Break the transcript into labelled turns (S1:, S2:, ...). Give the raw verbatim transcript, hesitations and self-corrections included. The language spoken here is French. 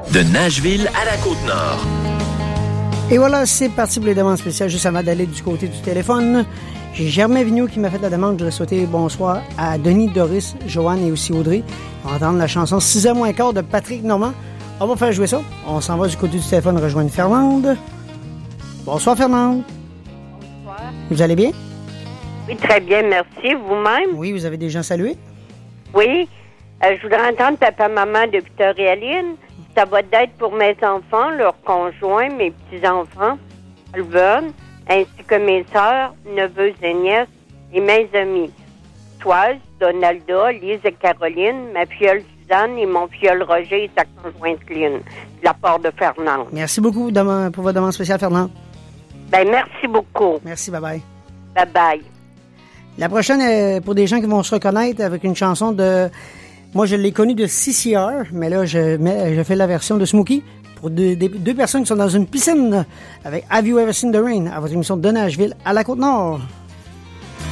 S1: De Nashville à la Côte-Nord.
S2: Et voilà, c'est parti pour les demandes spéciales. Juste avant d'aller du côté du téléphone, j'ai Germain Vigneault qui m'a fait la demande. Je voudrais souhaiter bonsoir à Denis, Doris, Joanne et aussi Audrey. On va entendre la chanson six heures moins quart de Patrick Normand. On va faire jouer ça. On s'en va du côté du téléphone rejoindre Fernande. Bonsoir Fernande.
S3: Bonsoir.
S2: Vous allez bien?
S3: Oui, très bien, merci. Vous-même?
S2: Oui, vous avez des gens salués?
S3: Oui. Euh, je voudrais entendre papa-maman de Victoria-Lyne. Ça va être pour mes enfants, leurs conjoints, mes petits-enfants, Alverne, ainsi que mes sœurs, neveux et nièces et mes amis. Toise, Donalda, Lise et Caroline, ma filleule Suzanne et mon filleul Roger et sa conjointe Lynn, de la part de Fernande.
S2: Merci beaucoup pour votre demande spéciale, Fernande.
S3: Ben, merci beaucoup.
S2: Merci, bye-bye.
S3: Bye-bye.
S2: La prochaine est pour des gens qui vont se reconnaître avec une chanson de... Moi, je l'ai connue de C C R, mais là, je, mets, je fais la version de Smokey pour deux, deux, deux personnes qui sont dans une piscine avec Have You Ever Seen the Rain à votre émission de Nashville à la Côte-Nord.